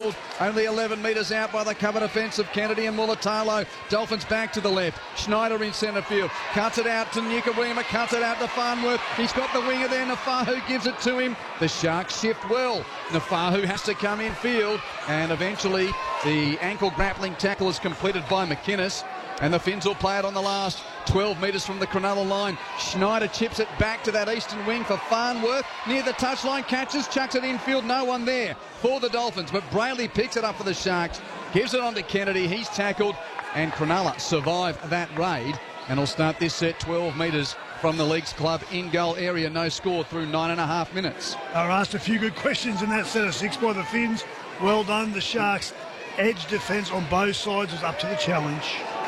tackled only 11 metres out by the cover defence of Kennedy and Mulatalo. Dolphins back to the left. Schneider in centre field. Cuts it out to Nikorima. Cuts it out to Farnworth. He's got the winger there. Nafahu gives it to him. The Sharks shift well. Nafahu has to come in field. And eventually the ankle grappling tackle is completed by McInnes. And the Finns will play it on the last 12 metres from the Cronulla line. Schneider chips it back to that eastern wing for Farnworth. Near the touchline, catches, chucks it infield. No one there for the Dolphins. But Brayley picks it up for the Sharks. Gives it on to Kennedy. He's tackled. And Cronulla survive that raid. And will start this set 12 metres from the Leagues Club in-goal area. No score through 9.5 minutes. They were asked a few good questions in that set of 6 by the Finns. Well done. The Sharks' edge defence on both sides was up to the challenge.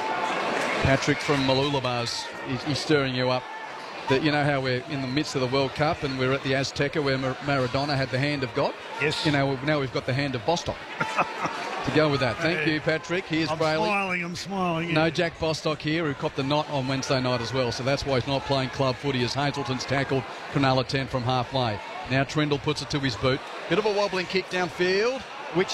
Patrick from Mooloolabah's, he's stirring you up. That you know how we're in the midst of the World Cup and we're at the Azteca where Maradona had the hand of God? Yes. You know, now we've got the hand of Bostock to go with that. Thank you, Patrick. Here's Brayley. I'm smiling. Yeah. No Jack Bostock here, who copped the knot on Wednesday night as well, so that's why he's not playing club footy as Hazelton's tackled Cronulla 10 from halfway. Now Trindle puts it to his boot. Bit of a wobbling kick downfield. Which,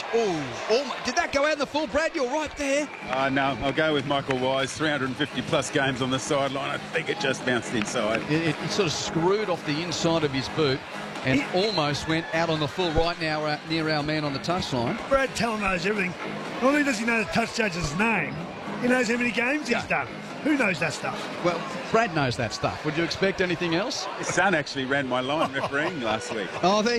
did that go out in the full, Brad? You're right there. No, I'll go with Michael Wise. 350-plus games on the sideline. I think it just bounced inside. It sort of screwed off the inside of his boot and almost went out on the full right now near our man on the touchline. Brad Tell knows everything. Not only does he know the touch judge's name, he knows how many games he's done. Who knows that stuff? Well, Brad knows that stuff. Would you expect anything else? His son actually ran my line refereeing last week.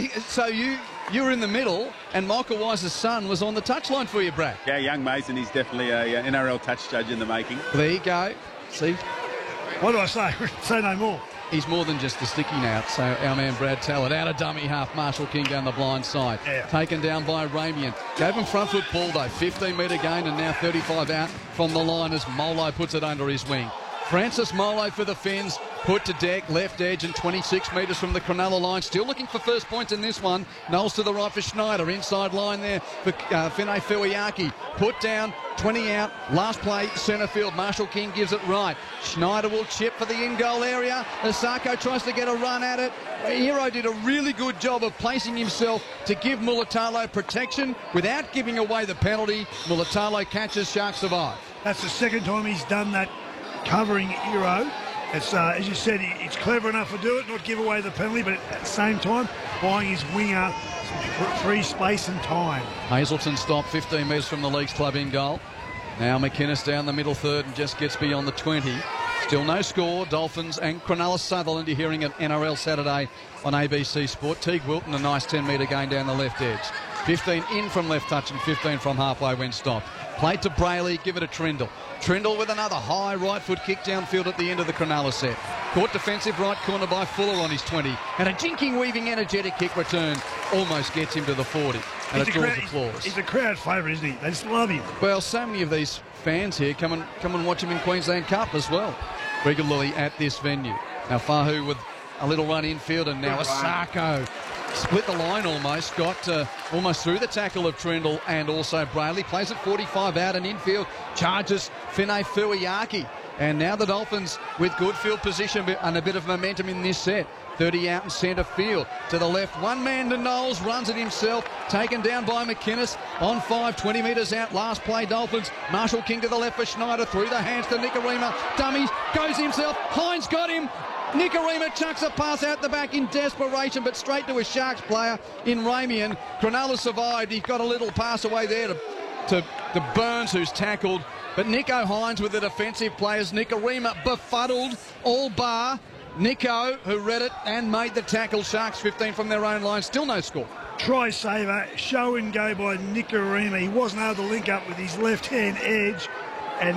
So you were in the middle, and Michael Wise's son was on the touchline for you, Brad. Yeah, young Mason, he's definitely a NRL touch judge in the making. There you go. See? What do I say? Say no more. He's more than just a sticky now. So our man Brad Tallett out of dummy half. Marshall King down the blind side. Yeah. Taken down by Ramian. Gave him front foot ball though. 15-metre gain and now 35 out from the line as Molo puts it under his wing. Francis Molo for the Finns, put to deck, left edge and 26 metres from the Cronulla line. Still looking for first points in this one. Knowles to the right for Schneider. Inside line there for Finay Fuiaki. Put down, 20 out. Last play, centre field. Marshall King gives it right. Schneider will chip for the in-goal area. Osako tries to get a run at it. Hero did a really good job of placing himself to give Mulatalo protection without giving away the penalty. Mulatalo catches, Sharks survive. That's the second time he's done that. Covering Hero. It's, as you said, it's clever enough to do it, not give away the penalty, but at the same time, buying his winger free space and time. Hazelton stopped 15 metres from the Leagues Club in goal. Now McInnes down the middle third and just gets beyond the 20. Still no score. Dolphins and Cronulla Sutherland, you're hearing at NRL Saturday on ABC Sport. Teague Wilton, a nice 10-metre gain down the left edge. 15 in from left touch and 15 from halfway when stopped. Played to Brayley, give it to Trindle. Trindle with another high right foot kick downfield at the end of the Cronulla set. Caught defensive right corner by Fuller on his 20. And a jinking, weaving, energetic kick return almost gets him to the 40. And it draws applause. He's a crowd favourite, isn't he? They just love him. Well, so many of these fans here come and watch him in Queensland Cup as well, regularly at this venue. Now Fahu with a little run infield and now Osako. Split the line almost, got almost through the tackle of Trindle and also Brayley. Plays at 45 out and infield, charges Finay Fuiaki. And now the Dolphins with good field position and a bit of momentum in this set. 30 out in centre field. To the left, one man to Knowles, runs it himself. Taken down by McInnes. On 5, 20 metres out. Last play, Dolphins. Marshall King to the left for Schneider. Through the hands to Nikorima. Dummies, goes himself. Hines got him. Nikorima chucks a pass out the back in desperation, but straight to a Sharks player in Ramian. Cronulla survived. He got a little pass away there to Burns, who's tackled. But Nico Hines with the defensive players. Nikorima befuddled, all bar Nico, who read it and made the tackle. Sharks 15 from their own line. Still no score. Try saver, show and go by Nikorima. He wasn't able to link up with his left-hand edge. And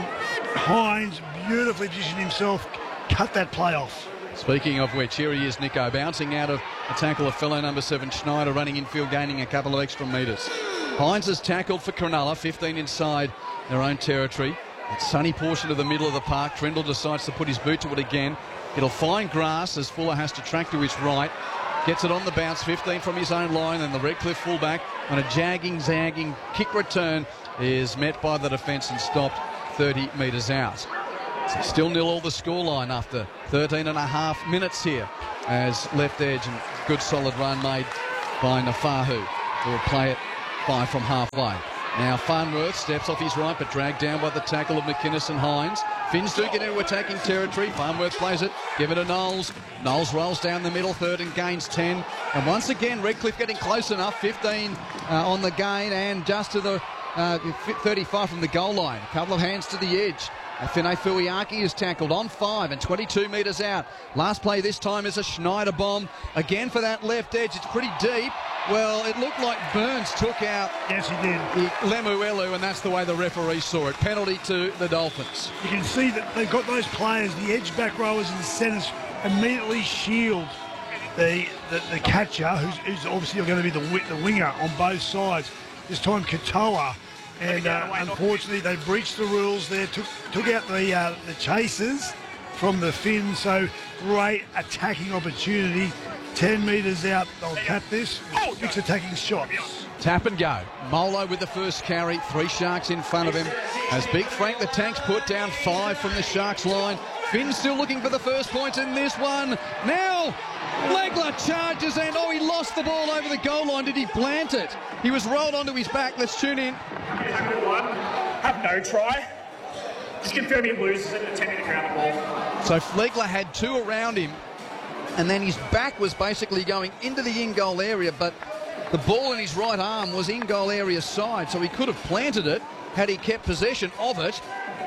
Hines beautifully positioned himself, cut that play off. Speaking of which, here he is, Nico, bouncing out of a tackle of fellow number 7, Schneider, running infield, gaining a couple of extra metres. Hines has tackled for Cronulla, 15 inside their own territory. That sunny portion of the middle of the park. Trindle decides to put his boot to it again. It'll find grass as Fuller has to track to his right. Gets it on the bounce, 15 from his own line, and the Redcliffe fullback on a jagging, zagging kick return is met by the defence and stopped 30 metres out. So still 0-all the scoreline after 13 and a half minutes here as left edge and good solid run made by Nafahu, who will play it 5 from halfway. Now Farnworth steps off his right, but dragged down by the tackle of McInnes and Hines. Finns do get into attacking territory. Farnworth plays it, give it to Knowles. Knowles rolls down the middle third and gains 10. And once again, Redcliffe getting close enough. 15 on the gain and just to the 35 from the goal line. A couple of hands to the edge. Finay Fuiaki is tackled on 5 and 22 metres out. Last play this time is a Schneider bomb. Again for that left edge. It's pretty deep. Well, it looked like Burns took out Yes, he did. Lemuelu, and that's the way the referee saw it. Penalty to the Dolphins. You can see that they've got those players, the edge back rowers and the centres, immediately shield the catcher, who's obviously going to be the winger on both sides. This time Katoa, and unfortunately they breached the rules there, took out the chasers from the Finns, so great attacking opportunity. 10 metres out, they'll cap this. 6 attacking shots. Tap and go. Molo with the first carry. 3 Sharks in front of him. As Big Frank the Tank's put down 5 from the Sharks line. Finn still looking for the first points in this one. Now Legler charges and he lost the ball over the goal line. Did he plant it? He was rolled onto his back. Let's tune in. Have no try. Just confirm he loses it and attempting to ground the ball. So Legler had 2 around him, and then his back was basically going into the in-goal area, but the ball in his right arm was in-goal area side, so he could have planted it had he kept possession of it.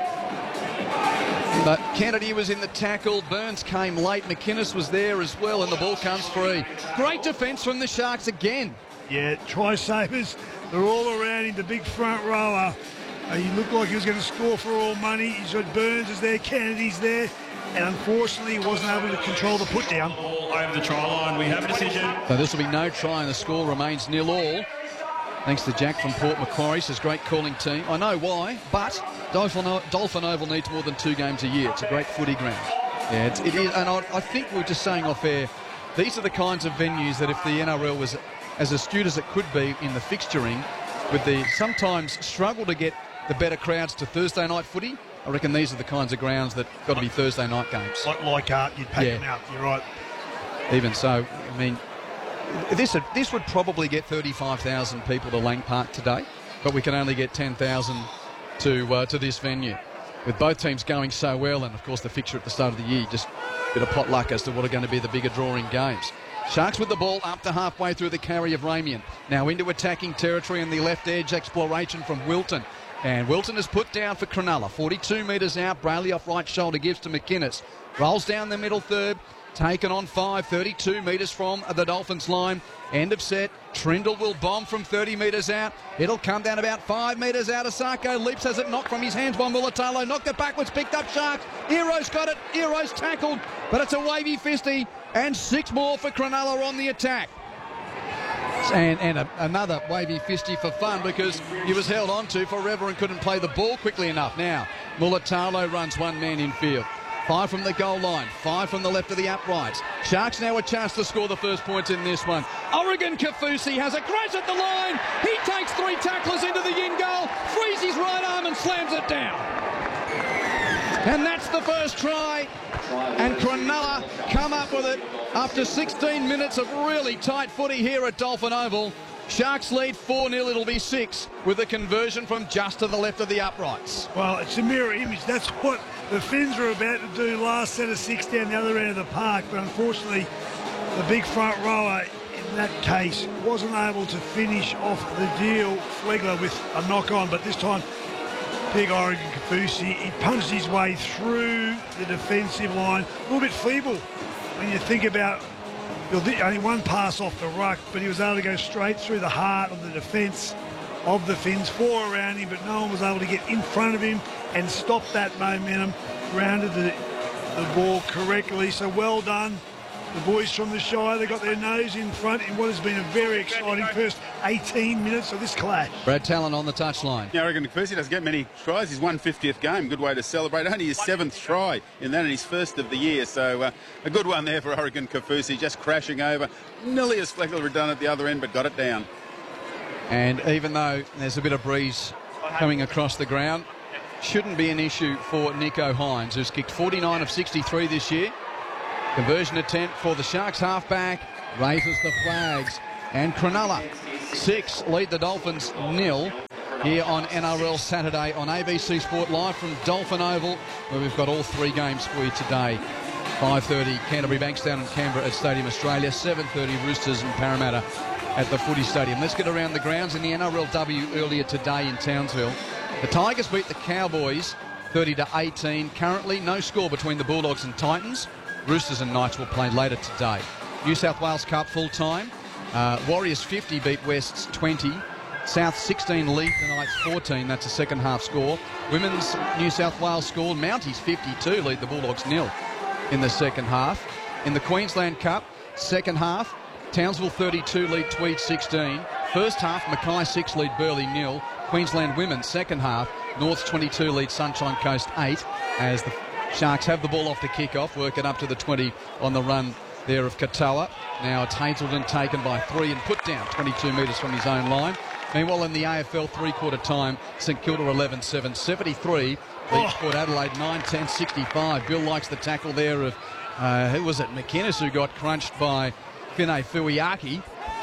But Kennedy was in the tackle. Burns came late. McInnes was there as well, and the ball comes free. Great defence from the Sharks again. Yeah, try-savers, they're all around him, the big front rower. He looked like he was going to score for all money. He's got Burns is there, Kennedy's there, and unfortunately he wasn't able to control the put-down. Over the try line, we have a decision. So this will be no try, and the score remains 0-all. Thanks to Jack from Port Macquarie, says great calling team. I know why, but Dolphin Oval needs more than 2 games a year. It's a great footy ground. Yeah, it is, and I think we were just saying off air, these are the kinds of venues that if the NRL was as astute as it could be in the fixturing, with the sometimes struggle to get the better crowds to Thursday night footy, I reckon these are the kinds of grounds that got to be Thursday night games. Like you'd pack them out, you're right. Even so, I mean, this would probably get 35,000 people to Lang Park today, but we can only get 10,000 to this venue. With both teams going so well, and of course the fixture at the start of the year, just a bit of pot luck as to what are going to be the bigger drawing games. Sharks with the ball up to halfway through the carry of Ramian. Now into attacking territory on the left edge, exploration from Wilton. And Wilton is put down for Cronulla. 42 metres out, Brayley off right shoulder, gives to McInnes. Rolls down the middle third, taken on 5, 32 metres from the Dolphins line. End of set. Trindle will bomb from 30 metres out. It'll come down about 5 metres out. Asako leaps, has it knocked from his hands by Mulatalo. Knocked it backwards, picked up Sharks. Eero's got it. Eero's tackled, but it's a wavy fisty. And 6 more for Cronulla on the attack. And another wavy fisty for fun because he was held on to forever and couldn't play the ball quickly enough. Now, Mulatalo runs 1 man in field. 5 from the goal line, 5 from the left of the uprights. Sharks now a chance to score the first points in this one. Oregon Kaufusi has a crash at the line. He takes 3 tacklers into the in goal, frees his right arm and slams it down. And that's the first try. And Cronulla come up with it after 16 minutes of really tight footy here at Dolphin Oval. Sharks lead 4-0, it'll be 6 with a conversion from just to the left of the uprights. Well, it's a mirror image. That's what the Finns were about to do last set of 6 down the other end of the park, but unfortunately the big front rower in that case wasn't able to finish off the deal. Flegler with a knock-on, but this time big Oregon Kaufusi, he punched his way through the defensive line. A little bit feeble when you think about only 1 pass off the ruck, but he was able to go straight through the heart of the defence of the Finns. 4 around him, but no one was able to get in front of him and stop that momentum. Grounded the ball correctly, so well done. The boys from the Shire, they got their nose in front in what has been a very exciting first 18 minutes of this clash. Brad Talon on the touchline. Yeah, Oregon Kaufusi doesn't get many tries. His 150th game. Good way to celebrate. Only his 7th try in that and his first of the year. So a good one there for Oregon Kaufusi, just crashing over. Nearly as Fleckler had done at the other end, but got it down. And even though there's a bit of breeze coming across the ground, shouldn't be an issue for Nico Hines, who's kicked 49 of 63 this year. Conversion attempt for the Sharks halfback, raises the flags, and Cronulla 6 lead the Dolphins 0 here on NRL Saturday on ABC Sport live from Dolphin Oval, where we've got all 3 games for you today. 5:30 Canterbury Bankstown and Canberra at Stadium Australia, 7:30 Roosters and Parramatta at the Footy Stadium. Let's get around the grounds in the NRLW earlier today in Townsville. The Tigers beat the Cowboys 30-18. Currently no score between the Bulldogs and Titans. Roosters and Knights will play later today. New South Wales Cup full time. Warriors 50 beat Wests 20. South 16 lead the Knights 14. That's a second half score. Women's New South Wales score. Mounties 52 lead the Bulldogs 0 in the second half. In the Queensland Cup, second half, Townsville 32 lead Tweed 16. First half, Mackay 6 lead Burleigh 0. Queensland women's second half, Norths 22 lead Sunshine Coast 8 as the Sharks have the ball off the kick-off, work it up to the 20 on the run there of Katoa. Now it's Hazelden taken by 3 and put down 22 metres from his own line. Meanwhile, in the AFL three-quarter time, St Kilda 11-7, 73. Leeds Port Adelaide 9-10, 65. Bill likes the tackle there of, who was it, McInnes, who got crunched by Finay Fuiaki.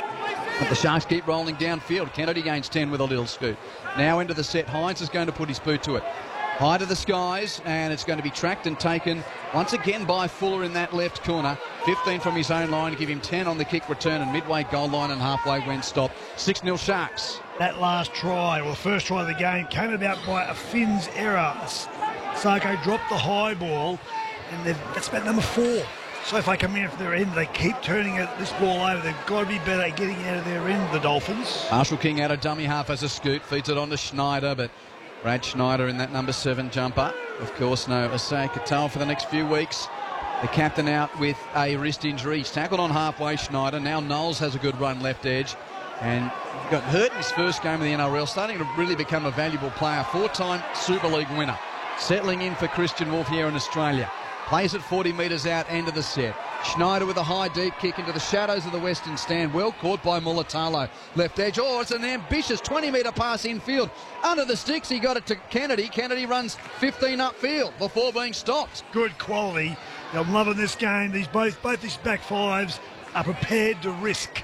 But the Sharks keep rolling downfield. Kennedy gains 10 with a little scoot. Now into the set. Hines is going to put his boot to it. High to the skies, and it's going to be tracked and taken once again by Fuller in that left corner. 15 from his own line to give him 10 on the kick return, and midway goal line and halfway when stopped. 6-0 Sharks. That last try, well, the first try of the game, came about by a Finns error. Sarko dropped the high ball, and that's about number 4. So if they come in for their end, they keep turning this ball over. They've got to be better at getting out of their end, the Dolphins. Marshall King out of dummy half as a scoot, feeds it on to Schneider, but Brad Schneider in that number 7 jumper. Of course, no Asai Katoa for the next few weeks. The captain out with a wrist injury. He's tackled on halfway, Schneider. Now Knowles has a good run left edge. And got hurt in his first game of the NRL, starting to really become a valuable player. 4-time Super League winner. Settling in for Christian Wolf here in Australia. Plays it 40 metres out, end of the set. Schneider with a high deep kick into the shadows of the western stand. Well caught by Mulatalo. Left edge. Oh, it's an ambitious 20-metre pass infield. Under the sticks, he got it to Kennedy. Kennedy runs 15 upfield before being stopped. Good quality. I'm loving this game. Both these back fives are prepared to risk.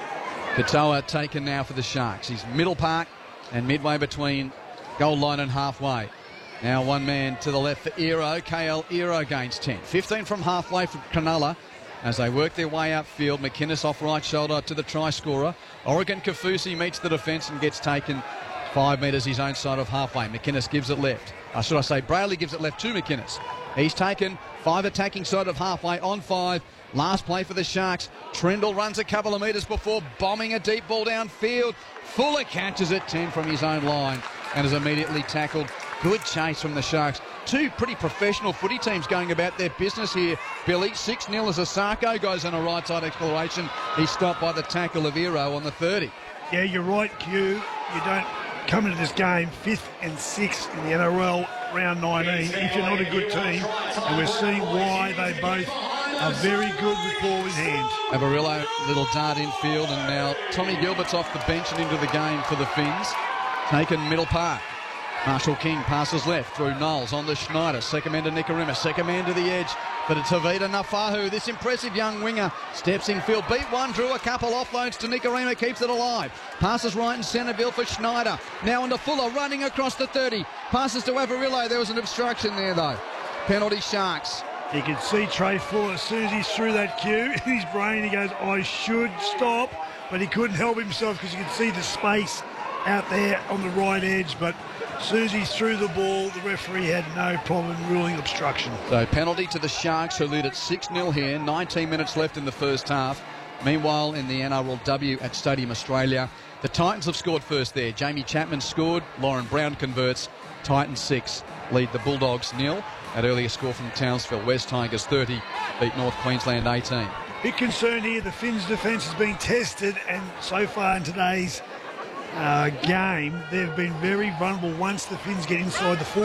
Katoa taken now for the Sharks. He's middle park and midway between goal line and halfway. Now one man to the left for Ero. KL Ero gains 10. 15 from halfway from Cronulla as they work their way upfield. McInnes off right shoulder to the try scorer. Oregon Kafusi meets the defence and gets taken 5 metres his own side of halfway. McInnes gives it left. Should I say Brayley gives it left to McInnes. He's taken 5 attacking side of halfway on 5. Last play for the Sharks. Trindle runs a couple of metres before bombing a deep ball downfield. Fuller catches it 10 from his own line and is immediately tackled. Good chase from the Sharks. 2 pretty professional footy teams going about their business here, Billy. 6-0 as Asako goes on a right side exploration. He's stopped by the tackle of Ero on the 30. Yeah, you're right, Q. You don't come into this game 5th and 6th in the NRL round 19 if you're not a good team. And we're seeing why they both are very good with ball in hand. Avarillo, little dart infield, and now Tommy Gilbert's off the bench and into the game for the Finns. Taken middle park. Marshall King passes left through Knowles on to Schneider. Second man to Nikorima. Second man to the edge for the Tavita Nafahu. This impressive young winger steps in field. Beat one, drew a couple offloads to Nikorima. Keeps it alive. Passes right in centreville for Schneider. Now into Fuller running across the 30. Passes to Avarillo. There was an obstruction there though. Penalty Sharks. You can see Trey Fuller as soon as he threw that cue in his brain. He goes, I should stop. But he couldn't help himself because you could see the space out there on the right edge. But as soon as he threw the ball, the referee had no problem ruling obstruction. So penalty to the Sharks, who lead at 6-0 here. 19 minutes left in the first half. Meanwhile, in the NRLW at Stadium Australia, the Titans have scored first there. Jamie Chapman scored. Lauren Brown converts. Titans 6 lead the Bulldogs 0. That earlier score from Townsville. West Tigers 30 beat North Queensland 18. Big concern here. The Finns' defence has been tested, and so far in today's game, they've been very vulnerable once the Finns get inside the 40.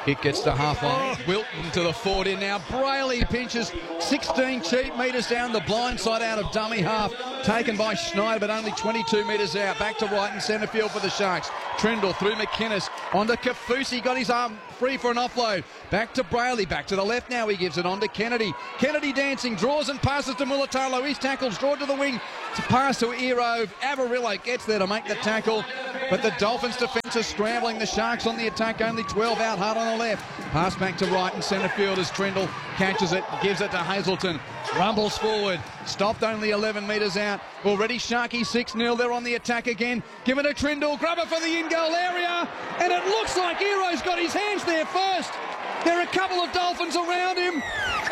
It gets to half-line. Wilton to the forward in now. Brayley pinches 16 cheap metres down the blind side out of dummy half. Taken by Schneider, but only 22 metres out. Back to right in centre field for the Sharks. Trindle through McInnes. Onto Kaufusi. Got his arm free for an offload. Back to Brayley. Back to the left now. He gives it on to Kennedy. Kennedy dancing. Draws and passes to Mulatalo. His tackle's drawn to the wing. To pass to Ero. Avarillo gets there to make the tackle. But the Dolphins defence are scrambling. The Sharks on the attack. Only 12 out. Hard on the left. Pass back to right in centre field as Trindle catches it. Gives it to Hazelton. Rumbles forward. Stopped only 11 metres out. Already Sharky 6-0. They're on the attack again. Give it to Trindle. Grubber for the in-goal area. And it looks like Ero's got his hands there first. There are a couple of Dolphins around him.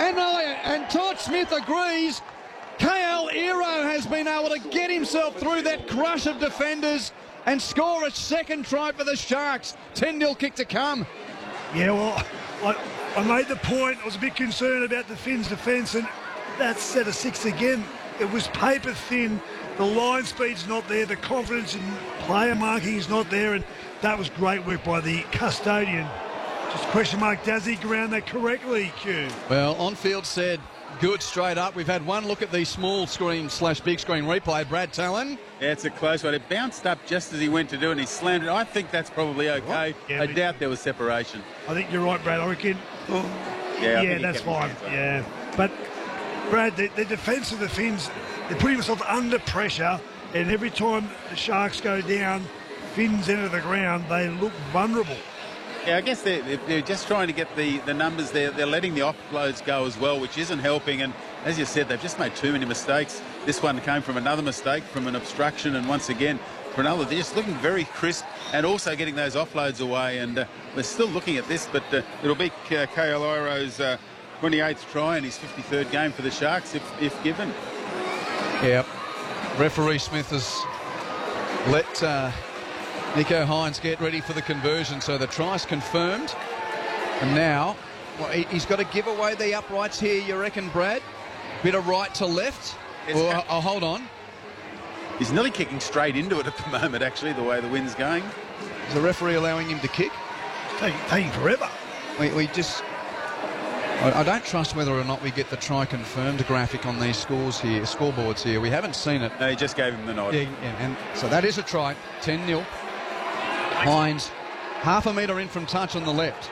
And Todd Smith agrees. KL Ero has been able to get himself through that crush of defenders and score a second try for the Sharks. 10-0 kick to come. Yeah, well, I made the point. I was a bit concerned about the Finns' defence, and that set of six again. It was paper thin. The line speed's not there. The confidence in player marking is not there, and that was great work by the custodian. Just question mark, does he ground that correctly, Q? Well, on-field said good straight up. We've had one look at the small screen / big screen replay. Brad Talon. Yeah, it's a close one. It bounced up just as he went to do it, and he slammed it. I think that's probably okay. Yeah, I doubt there was separation. I think you're right, Brad. I reckon. Yeah, that's fine. Yeah, but Brad, the defence of the Finns, they're putting themselves under pressure, and every time the Sharks go down, Finns enter the ground, they look vulnerable. Yeah, I guess they're just trying to get the numbers there. They're letting the offloads go as well, which isn't helping. And as you said, they've just made too many mistakes. This one came from another mistake, from an obstruction. And once again, Cronulla, they're just looking very crisp and also getting those offloads away. And we're still looking at this, but it'll be KL Iro's 28th try and his 53rd game for the Sharks, if given. Yep. Referee Smith has let Nico Hines get ready for the conversion, so the try's confirmed. And now, well, he's got to give away the uprights here, you reckon, Brad? Bit of right to left. Hold on. He's nearly kicking straight into it at the moment, actually, the way the wind's going. Is the referee allowing him to kick? Taking forever. We just... I don't trust whether or not we get the try confirmed graphic on these scoreboards here. We haven't seen it. No, he just gave him the nod. Yeah, and so that is a try. 10-0. Hines, half a metre in from touch on the left.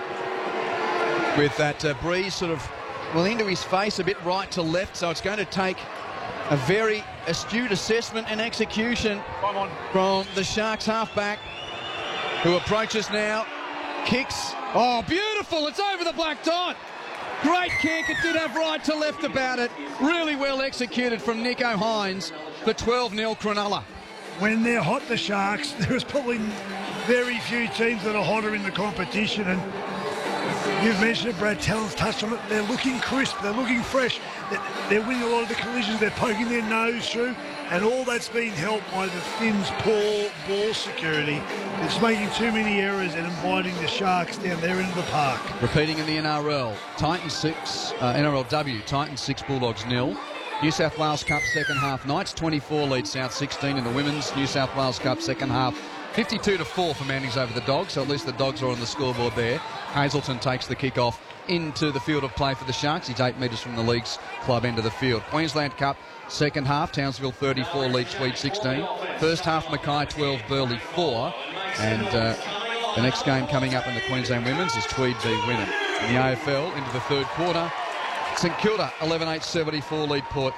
With that breeze sort of, well, into his face, a bit right to left. So it's going to take a very astute assessment and execution from the Sharks halfback, who approaches now. Kicks. Oh, beautiful. It's over the black dot. Great kick. It did have right to left about it. Really well executed from Nico Hines for 12-0 Cronulla. When they're hot, the Sharks, there's probably very few teams that are hotter in the competition. And you've mentioned it, Brad Talon's touched on it. They're looking crisp. They're looking fresh. They're winning a lot of the collisions. They're poking their nose through. And all that's being helped by the Finns' poor ball security. It's making too many errors and inviting the Sharks down there into the park. Repeating in the NRL, Titans 6, NRLW, Titans 6, Bulldogs 0. New South Wales Cup second half, Knights 24 lead South 16 in the Women's New South Wales Cup second half. 52-4 for Manny's over the Dogs, so at least the Dogs are on the scoreboard there. Hazelton takes the kick-off into the field of play for the Sharks. He's 8 metres from the league's club end of the field. Queensland Cup second half, Townsville 34 lead Tweed 16. First half, Mackay 12, Burleigh 4. And the next game coming up in the Queensland Women's is Tweed v Wynnum. In the AFL into the third quarter, St Kilda 11-8 74 lead Port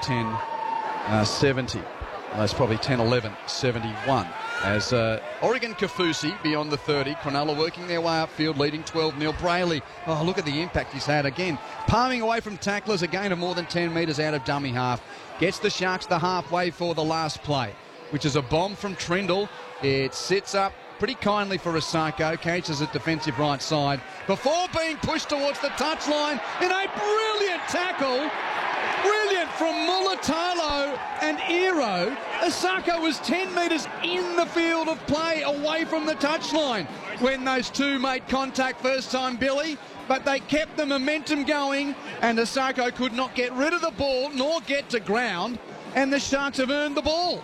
10-10 70. Well, that's probably 10-11 71. As Oregon Kaufusi beyond the 30. Cronulla working their way upfield, leading 12-0. Brayley, oh, look at the impact he's had again. Palming away from tacklers, a gain of more than 10 metres out of dummy half. Gets the Sharks the halfway for the last play, which is a bomb from Trindle. It sits up pretty kindly for Asako, catches it defensive right side before being pushed towards the touchline in a brilliant tackle. Brilliant from Mulatalo and Ero. Asako was 10 metres in the field of play away from the touchline when those two made contact first time, Billy, but they kept the momentum going and Asako could not get rid of the ball nor get to ground, and the Sharks have earned the ball.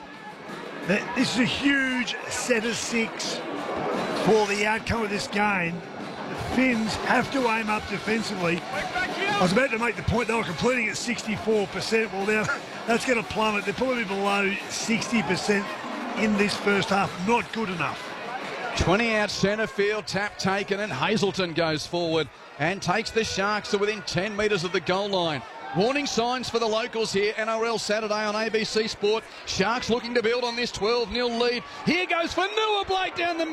This is a huge set of six for the outcome of this game. the Finns have to aim up defensively. I was about to make the point they were completing at 64%. Well, now that's going to plummet. They're probably below 60% in this first half. Not good enough. 20 out centre field, tap taken, and Hazelton goes forward and takes the Sharks to within 10 metres of the goal line. Warning signs for the locals here. NRL Saturday on ABC Sport. Sharks looking to build on this 12-0 lead. Here goes for Noah Blake down the